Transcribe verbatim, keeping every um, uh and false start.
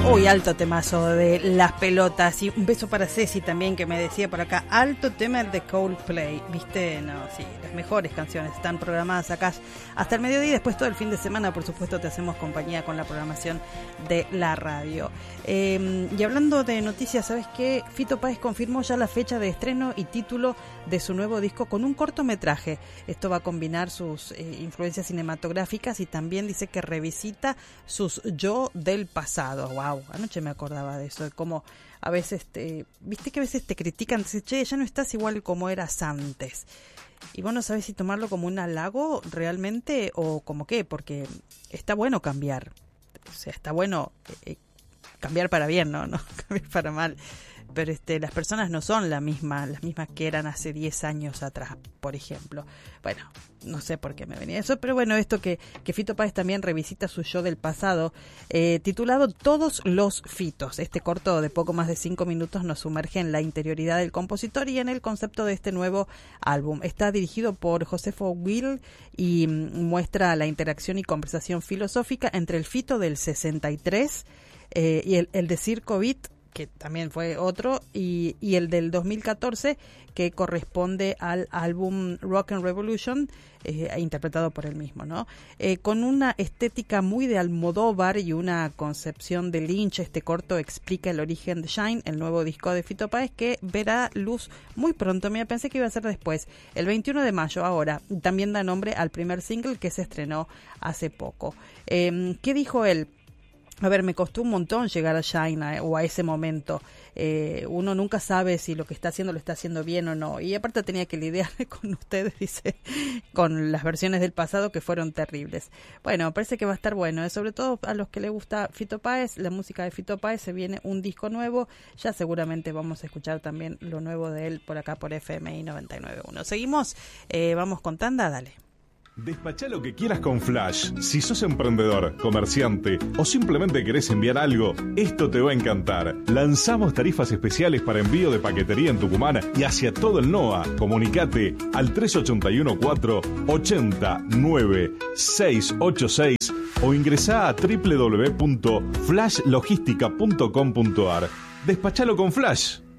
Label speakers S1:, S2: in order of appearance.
S1: Uy, alto temazo de Las Pelotas. Y un beso para Ceci también, que me decía por acá, alto tema de Coldplay. ¿Viste? No, sí, las mejores canciones están programadas acá hasta el mediodía y después todo el fin de semana, por supuesto, te hacemos compañía con la programación de la radio. Eh, y hablando de noticias, ¿sabes qué? Fito Páez confirmó ya la fecha de estreno y título de su nuevo disco con un cortometraje. Esto va a combinar sus eh, influencias cinematográficas y también dice que revisita sus yo del pasado. Wow, anoche me acordaba de eso, de cómo a veces, te, viste que a veces te critican, te dicen, che, ya no estás igual como eras antes. Y vos no sabés si tomarlo como un halago realmente o como qué, porque está bueno cambiar. O sea, está bueno eh, cambiar para bien, ¿no? No cambiar para mal. Pero este, las personas no son la misma, las mismas que eran hace diez años atrás, por ejemplo. Bueno, no sé por qué me venía eso, pero bueno, esto que, que Fito Páez también revisita su yo del pasado, eh, titulado Todos los Fitos. Este corto de poco más de cinco minutos nos sumerge en la interioridad del compositor y en el concepto de este nuevo álbum. Está dirigido por Josefo Will y muestra la interacción y conversación filosófica entre el Fito del sesenta y tres eh, y el, el de Circo Beat, que también fue otro, y, y el del dos mil catorce, que corresponde al álbum Rock and Revolution, eh, interpretado por él mismo, ¿no? Eh, con una estética muy de Almodóvar y una concepción de Lynch, este corto explica el origen de Shine, el nuevo disco de Fito Páez, que verá luz muy pronto. Mira, pensé que iba a ser después, el veintiuno de mayo, ahora. También da nombre al primer single que se estrenó hace poco. Eh, ¿Qué dijo él? A ver, me costó un montón llegar a Shine o a ese momento. Eh, uno nunca sabe si lo que está haciendo lo está haciendo bien o no. Y aparte tenía que lidiar con ustedes, dice, con las versiones del pasado que fueron terribles. Bueno, parece que va a estar bueno. ¿eh? Sobre todo a los que les gusta Fito Páez, la música de Fito Páez, se viene un disco nuevo. Ya seguramente vamos a escuchar también lo nuevo de él por acá por F M I noventa y nueve punto uno. Seguimos, eh, vamos con tanda, dale.
S2: Despachá lo que quieras con Flash. Si sos emprendedor, comerciante o simplemente querés enviar algo, esto te va a encantar. Lanzamos tarifas especiales para envío de paquetería en Tucumán y hacia todo el NOA. Comunicate al tres ocho uno cuatro, ocho nueve, seis ocho seis o ingresá a doble u doble u doble u punto flash logística punto com punto a r. Despachalo con Flash.